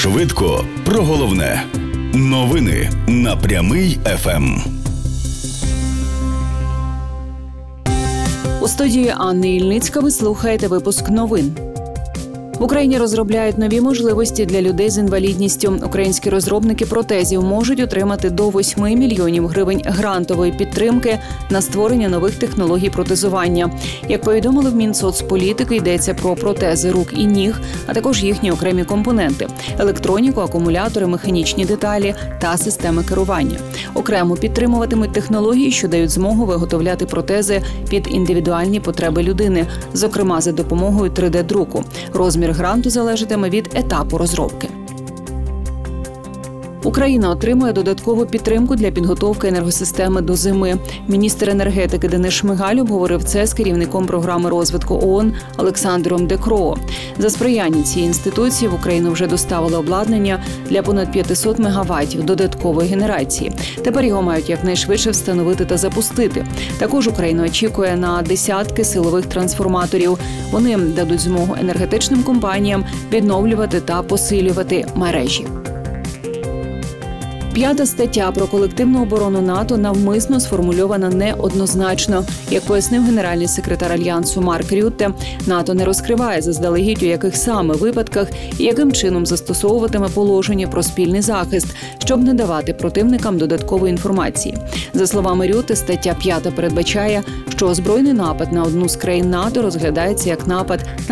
Швидко про головне. Новини на Прямий ФМ. У студії Анни Ільницька ви слухаєте випуск новин. В Україні розробляють нові можливості для людей з інвалідністю. Українські розробники протезів можуть отримати до 8 мільйонів гривень грантової підтримки на створення нових технологій протезування. Як повідомили в Мінсоцполітики, йдеться про протези рук і ніг, а також їхні окремі компоненти – електроніку, акумулятори, механічні деталі та системи керування. Окремо підтримуватимуть технології, що дають змогу виготовляти протези під індивідуальні потреби людини, зокрема за допомогою 3D-друку. Розмір гранту залежатиме від етапу розробки. Україна отримує додаткову підтримку для підготовки енергосистеми до зими. Міністр енергетики Денис Шмигаль обговорив це з керівником програми розвитку ООН Олександром Де Кроо. За сприяння цієї інституції в Україну вже доставили обладнання для понад 500 мегаваттів додаткової генерації. Тепер його мають якнайшвидше встановити та запустити. Також Україна очікує на десятки силових трансформаторів. Вони дадуть змогу енергетичним компаніям відновлювати та посилювати мережі. 5 стаття про колективну оборону НАТО навмисно сформульована неоднозначно. Як пояснив генеральний секретар Альянсу Марк Рютте, НАТО не розкриває заздалегідь, у яких саме випадках і яким чином застосовуватиме положення про спільний захист, щоб не давати противникам додаткової інформації. За словами Рютте, стаття 5 передбачає, що збройний напад на одну з країн НАТО розглядається як напад на